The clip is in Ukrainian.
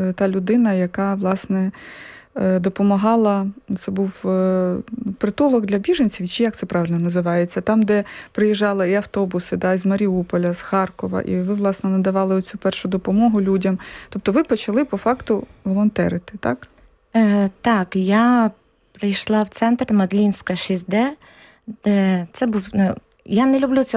та людина, яка, власне, допомагала, це був притулок для біженців, чи як це правильно називається, там, де приїжджали і автобуси, з Маріуполя, з Харкова, і ви, власне, надавали оцю першу допомогу людям. Тобто ви почали, по факту, волонтерити, так? Так, я прийшла в центр Мадлінська 6D, де це був... Я не люблю це